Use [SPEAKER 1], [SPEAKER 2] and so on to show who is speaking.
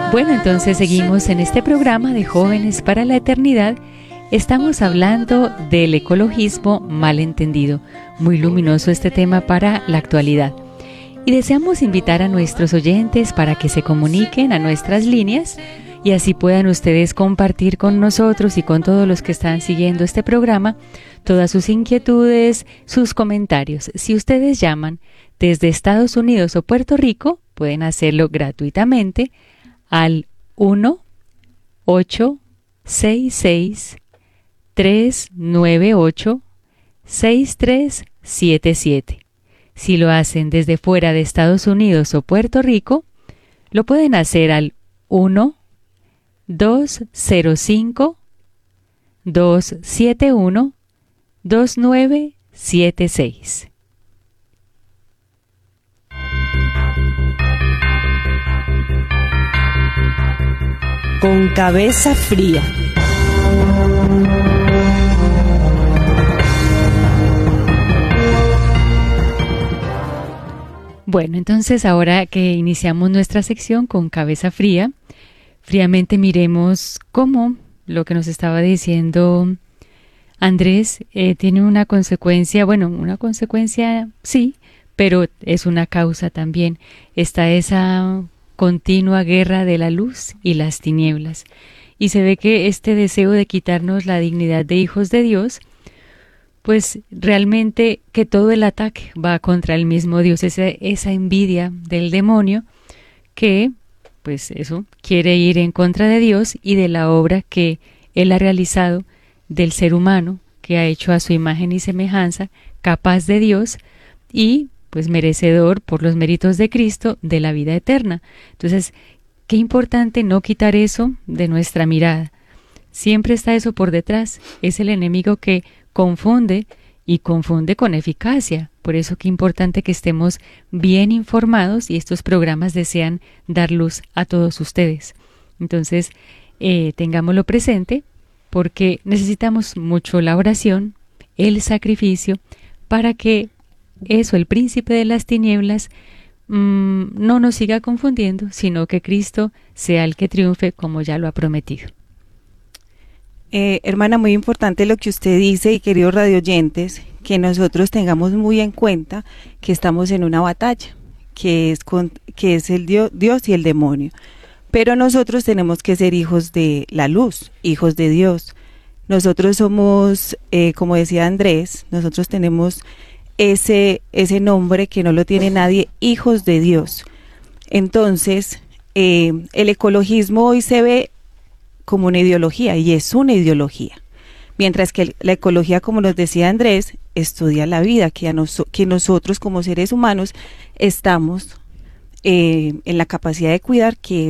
[SPEAKER 1] Bueno, entonces seguimos en este programa de Jóvenes para la Eternidad. Estamos hablando del ecologismo malentendido. Muy luminoso este tema para la actualidad. Y deseamos invitar a nuestros oyentes para que se comuniquen a nuestras líneas y así puedan ustedes compartir con nosotros y con todos los que están siguiendo este programa todas sus inquietudes, sus comentarios. Si ustedes llaman desde Estados Unidos o Puerto Rico, pueden hacerlo gratuitamente al 1-866-398-6377. Si lo hacen desde fuera de Estados Unidos o Puerto Rico, lo pueden hacer al 1-205-271-2976.
[SPEAKER 2] Con cabeza fría.
[SPEAKER 1] Bueno, entonces ahora que iniciamos nuestra sección con cabeza fría, fríamente miremos cómo lo que nos estaba diciendo Andrés tiene una consecuencia, sí, pero es una causa también. Está esa continua guerra de la luz y las tinieblas. Y se ve que este deseo de quitarnos la dignidad de hijos de Dios, pues realmente que todo el ataque va contra el mismo Dios, esa envidia del demonio que, pues eso, quiere ir en contra de Dios y de la obra que Él ha realizado del ser humano, que ha hecho a su imagen y semejanza, capaz de Dios y pues merecedor por los méritos de Cristo de la vida eterna. Entonces, qué importante no quitar eso de nuestra mirada. Siempre está eso por detrás. Es el enemigo que confunde y confunde con eficacia. Por eso qué importante que estemos bien informados y estos programas desean dar luz a todos ustedes. Entonces, tengámoslo presente porque necesitamos mucho la oración, el sacrificio, para que eso, el príncipe de las tinieblas, no nos siga confundiendo, sino que Cristo sea el que triunfe como ya lo ha prometido.
[SPEAKER 3] Hermana, muy importante lo que usted dice y queridos radioyentes, que nosotros tengamos muy en cuenta que estamos en una batalla, que es el Dios y el demonio. Pero nosotros tenemos que ser hijos de la luz, hijos de Dios. Nosotros somos, como decía Andrés, nosotros tenemos ese nombre que no lo tiene nadie, hijos de Dios. Entonces, el ecologismo hoy se ve como una ideología, y es una ideología. Mientras que la ecología, como nos decía Andrés, estudia la vida, que nosotros como seres humanos estamos en la capacidad de cuidar, que